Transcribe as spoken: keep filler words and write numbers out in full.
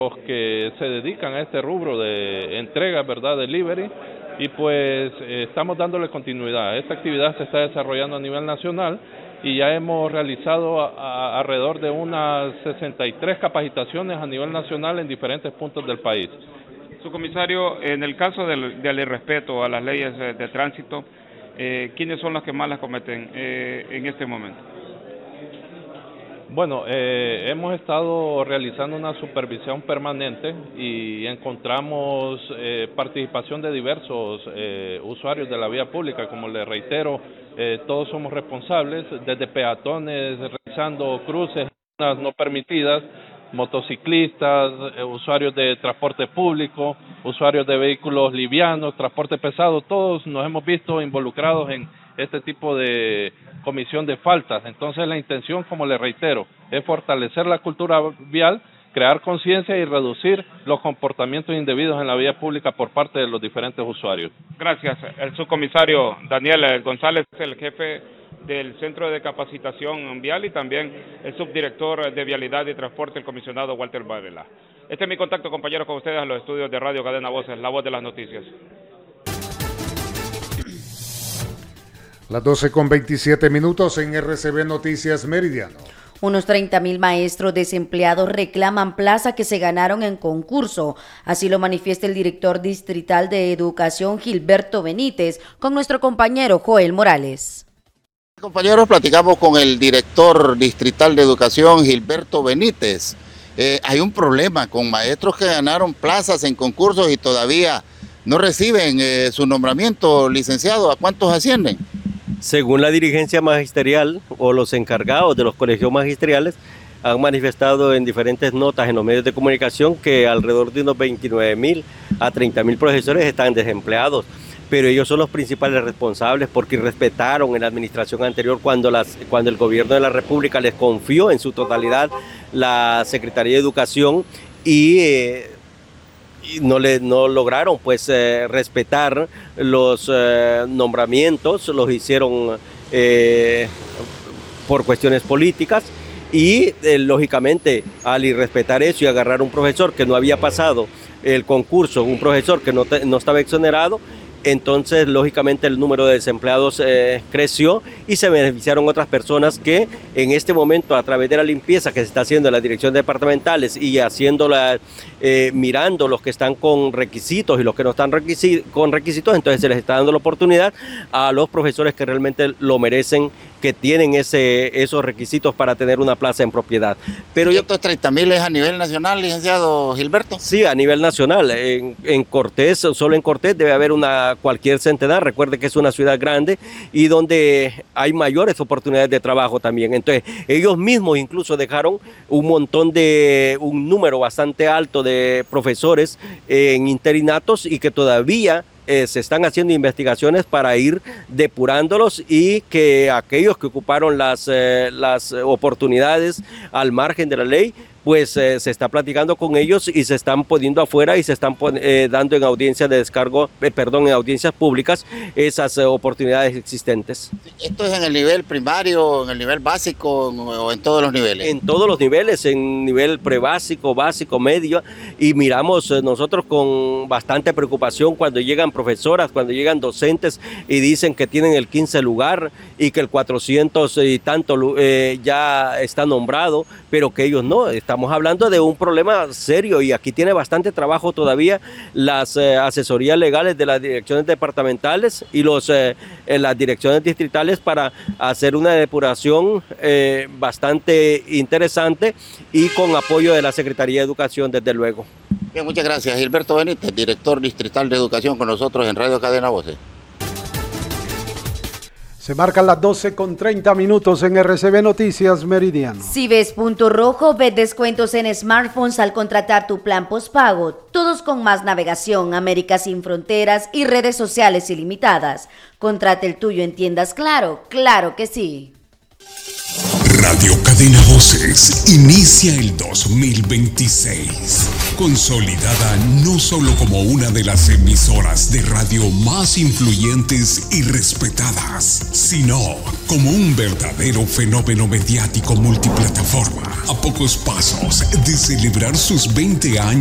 los que se dedican a este rubro de entrega, ¿verdad?, delivery, y pues eh, estamos dándole continuidad. Esta actividad se está desarrollando a nivel nacional y ya hemos realizado a, a, alrededor de unas sesenta y tres capacitaciones a nivel nacional en diferentes puntos del país. Subcomisario, en el caso del, del irrespeto a las leyes de, de tránsito, eh, ¿quiénes son los que más las cometen eh, en este momento? Bueno, eh, hemos estado realizando una supervisión permanente y encontramos eh, participación de diversos eh, usuarios de la vía pública. Como les reitero, eh, todos somos responsables, desde peatones, realizando cruces no permitidas, motociclistas, eh, usuarios de transporte público, usuarios de vehículos livianos, transporte pesado, todos nos hemos visto involucrados en este tipo de comisión de faltas. Entonces la intención, como le reitero, es fortalecer la cultura vial, crear conciencia y reducir los comportamientos indebidos en la vía pública por parte de los diferentes usuarios. Gracias. El subcomisario Daniel González, el jefe del Centro de Capacitación Vial, y también el subdirector de Vialidad y Transporte, el comisionado Walter Varela. Este es mi contacto, compañeros, con ustedes en los estudios de Radio Cadena Voces, la voz de las noticias. Las doce con veintisiete minutos en R C B Noticias Meridiano. Unos treinta mil maestros desempleados reclaman plaza que se ganaron en concurso. Así lo manifiesta el director distrital de Educación, Gilberto Benítez, con nuestro compañero Joel Morales. Compañeros, platicamos con el director distrital de Educación, Gilberto Benítez. Eh, hay un problema con maestros que ganaron plazas en concursos y todavía no reciben eh, su nombramiento, licenciado. ¿A cuántos ascienden? Según la dirigencia magisterial o los encargados de los colegios magisteriales, han manifestado en diferentes notas en los medios de comunicación que alrededor de unos veintinueve mil a treinta mil profesores están desempleados, pero ellos son los principales responsables porque respetaron en la administración anterior cuando, las, cuando el gobierno de la República les confió en su totalidad la Secretaría de Educación y... Eh, y no le no lograron pues eh, respetar los eh, nombramientos, los hicieron eh, por cuestiones políticas y eh, lógicamente al irrespetar eso y agarrar un profesor que no había pasado el concurso, un profesor que no, te, no estaba exonerado, entonces lógicamente el número de desempleados eh, creció y se beneficiaron otras personas que en este momento, a través de la limpieza que se está haciendo en las direcciones departamentales y haciéndola, eh, mirando los que están con requisitos y los que no están requisi- con requisitos, entonces se les está dando la oportunidad a los profesores que realmente lo merecen, que tienen ese, esos requisitos para tener una plaza en propiedad. Pero ¿ciento treinta mil es a nivel nacional, licenciado Gilberto? Sí, a nivel nacional. En, en Cortés, solo en Cortés debe haber una cualquier centenar. Recuerde que es una ciudad grande y donde hay mayores oportunidades de trabajo también. Entonces, ellos mismos incluso dejaron un montón de, un número bastante alto de profesores en interinatos y que todavía Eh, se están haciendo investigaciones para ir depurándolos y que aquellos que ocuparon las, eh, las oportunidades al margen de la ley, pues eh, se está platicando con ellos y se están poniendo afuera y se están eh, dando en audiencias de descargo, eh, perdón, en audiencias públicas esas eh, oportunidades existentes. ¿Esto es en el nivel primario, en el nivel básico o en todos los niveles? En todos los niveles, en nivel prebásico, básico, medio, y miramos eh, nosotros con bastante preocupación cuando llegan profesoras, cuando llegan docentes y dicen que tienen el quince lugar y que el cuatrocientos y tanto eh, ya está nombrado, pero que ellos no. Estamos hablando de un problema serio y aquí tiene bastante trabajo todavía las eh, asesorías legales de las direcciones departamentales y los, eh, las direcciones distritales para hacer una depuración eh, bastante interesante y con apoyo de la Secretaría de Educación, desde luego. Bien, muchas gracias. Gilberto Benítez, director distrital de Educación, con nosotros en Radio Cadena Voces. Se marcan las doce con treinta minutos en R C B Noticias Meridiano. Si ves punto rojo, ve descuentos en smartphones al contratar tu plan postpago. Todos con más navegación, América sin fronteras y redes sociales ilimitadas. Contrate el tuyo en tiendas Claro, claro que sí. Radio Cadena Voces inicia el dos mil veintiséis, consolidada no solo como una de las emisoras de radio más influyentes y respetadas, sino como un verdadero fenómeno mediático multiplataforma, a pocos pasos de celebrar sus veinte años